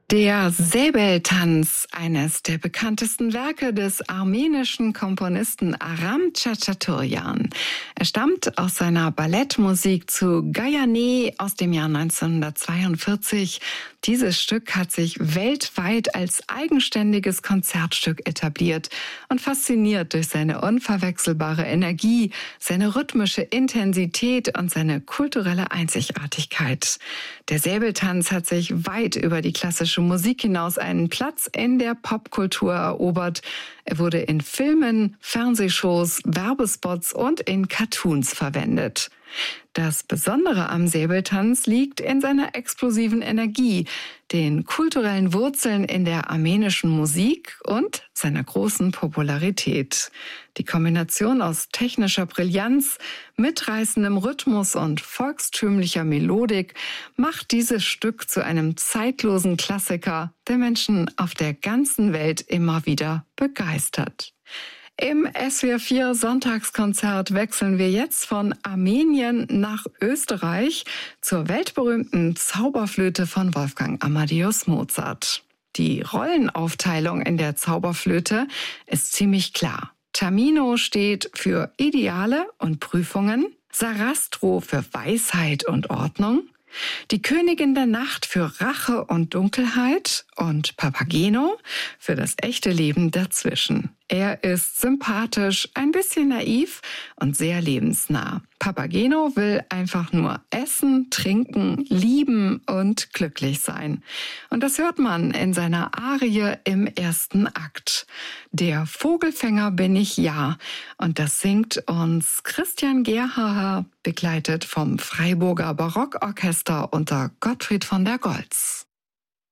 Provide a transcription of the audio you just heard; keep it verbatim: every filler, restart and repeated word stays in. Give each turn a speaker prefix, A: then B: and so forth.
A: Der Säbeltanz, eines der bekanntesten Werke des armenischen Komponisten Aram Tschatschatourjan. Er stammt aus seiner Ballettmusik zu Gayane aus dem Jahr neunzehnhundertzweiundvierzig. Dieses Stück hat sich weltweit als eigenständiges Konzertstück etabliert und fasziniert durch seine unverwechselbare Energie, seine rhythmische Intensität und seine kulturelle Einzigartigkeit. Der Säbeltanz hat sich weit über die klassische Musik hinaus einen Platz in der Popkultur erobert. Er wurde in Filmen, Fernsehshows, Werbespots und in Cartoons verwendet. Das Besondere am Säbeltanz liegt in seiner explosiven Energie, den kulturellen Wurzeln in der armenischen Musik und seiner großen Popularität. Die Kombination aus technischer Brillanz, mitreißendem Rhythmus und volkstümlicher Melodik macht dieses Stück zu einem zeitlosen Klassiker, der Menschen auf der ganzen Welt immer wieder begeistert. Im S W R vier Sonntagskonzert wechseln wir jetzt von Armenien nach Österreich zur weltberühmten Zauberflöte von Wolfgang Amadeus Mozart. Die Rollenaufteilung in der Zauberflöte ist ziemlich klar. Tamino steht für Ideale und Prüfungen, Sarastro für Weisheit und Ordnung, die Königin der Nacht für Rache und Dunkelheit und Papageno für das echte Leben dazwischen. Er ist sympathisch, ein bisschen naiv und sehr lebensnah. Papageno will einfach nur essen, trinken, lieben und glücklich sein. Und das hört man in seiner Arie im ersten Akt. Der Vogelfänger bin ich ja. Und das singt uns Christian Gerhaher, begleitet vom Freiburger Barockorchester unter Gottfried von der Goltz.